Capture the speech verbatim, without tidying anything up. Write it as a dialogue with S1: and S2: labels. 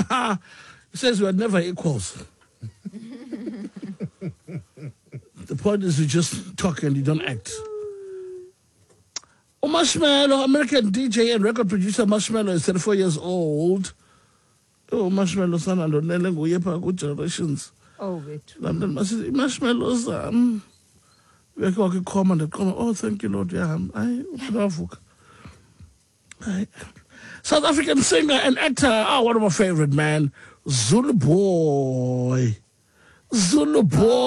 S1: He says we are never equals. The point is you just talk and you don't act. Oh, Marshmello, American D J and record producer Marshmello is thirty-four years old. Oh, Marshmello, son, and Nelengo, good generations.
S2: Oh, wait.
S1: London, Marshmello's, um, we can comment and comment. Oh, thank you, Lord. Yeah, I, I, South African singer and actor. Oh, one of my favorite, man. Zulu Boy. Zulu Boy.